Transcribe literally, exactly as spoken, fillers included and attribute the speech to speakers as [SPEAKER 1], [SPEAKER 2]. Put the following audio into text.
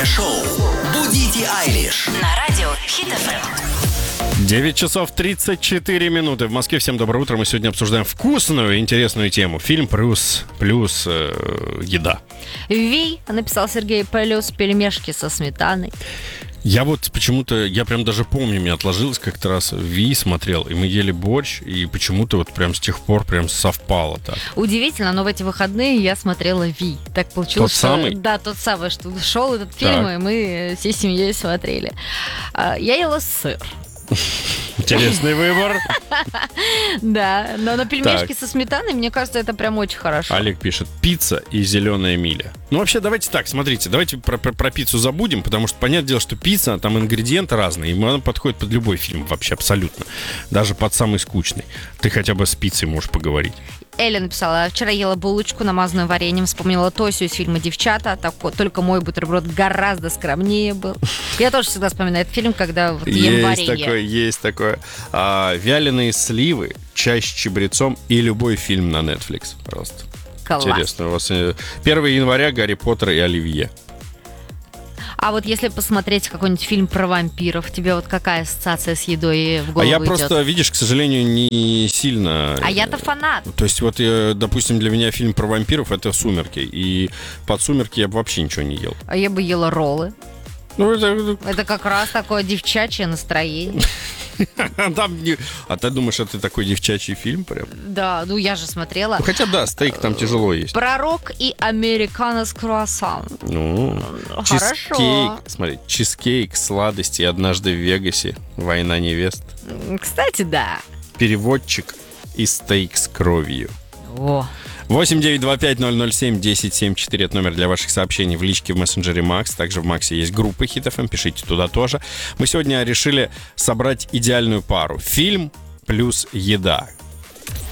[SPEAKER 1] Утреннее шоу «Будите Айлиш»
[SPEAKER 2] на радио Хит эф эм.
[SPEAKER 3] девять часов тридцать четыре минуты. В Москве. Всем доброе утро. Мы сегодня обсуждаем вкусную и интересную тему. Фильм плюс, плюс э, еда.
[SPEAKER 4] Ви, написал Сергей, плюс пельмешки со сметаной.
[SPEAKER 3] Я вот почему-то, я прям даже помню, мне отложилось как-то раз Ви смотрел, и мы ели борщ, и почему-то вот прям с тех пор прям совпало так.
[SPEAKER 4] Удивительно, но в эти выходные я смотрела Ви. Так получилось,
[SPEAKER 3] Тот
[SPEAKER 4] что...
[SPEAKER 3] самый?
[SPEAKER 4] Да, тот самый, что шел этот фильм,
[SPEAKER 3] Так.
[SPEAKER 4] и мы всей семьей смотрели. А, Я ела сыр.
[SPEAKER 3] Интересный выбор.
[SPEAKER 4] Да, но на пельмешки
[SPEAKER 3] Так.
[SPEAKER 4] со сметаной, мне кажется, это прям очень хорошо.
[SPEAKER 3] Олег пишет: пицца и зеленая миля. Ну, вообще, давайте так, смотрите, давайте про, про, про пиццу забудем, потому что, понятное дело, что пицца, там ингредиенты разные, и она подходит под любой фильм вообще абсолютно. Даже под самый скучный. Ты хотя бы с пиццей можешь поговорить.
[SPEAKER 4] Эля написала: вчера ела булочку, намазанную вареньем, вспомнила Тосю из фильма «Девчата», так вот, только мой бутерброд гораздо скромнее был. Я тоже всегда вспоминаю этот фильм, когда вот ем
[SPEAKER 3] Есть
[SPEAKER 4] варенье.
[SPEAKER 3] такое, есть такое. А, вяленые сливы, чай с чабрецом и любой фильм на Netflix. Просто.
[SPEAKER 4] Класс.
[SPEAKER 3] Интересно. У вас э, первого января Гарри Поттер и Оливье.
[SPEAKER 4] А вот если посмотреть какой-нибудь фильм про вампиров, тебе вот какая ассоциация с едой в голову
[SPEAKER 3] А я
[SPEAKER 4] идет?
[SPEAKER 3] просто, видишь, к сожалению, не сильно...
[SPEAKER 4] А я-то фанат.
[SPEAKER 3] То есть вот, э, допустим, для меня фильм про вампиров — это «Сумерки». И под «Сумерки» я бы вообще ничего не ел.
[SPEAKER 4] А я бы ела роллы.
[SPEAKER 3] Ну, это...
[SPEAKER 4] Это как раз такое девчачье настроение.
[SPEAKER 3] Там не- А ты думаешь, это такой девчачий фильм прям?
[SPEAKER 4] Да, ну я же смотрела.
[SPEAKER 3] Ну, хотя да, стейк там тяжело есть.
[SPEAKER 4] Пророк и американо с круассан.
[SPEAKER 3] Ну,
[SPEAKER 4] Хорошо.
[SPEAKER 3] чизкейк, смотри, чизкейк, сладости, однажды в Вегасе, война невест,
[SPEAKER 4] Кстати, да.
[SPEAKER 3] переводчик и стейк с кровью.
[SPEAKER 4] О.
[SPEAKER 3] восемь девять два пять ноль ноль семь десять семь четыре. Это номер для ваших сообщений в личке в мессенджере Макс. Также в Максе есть группа Хит эф эм, пишите туда тоже. Мы сегодня решили собрать идеальную пару. Фильм плюс еда.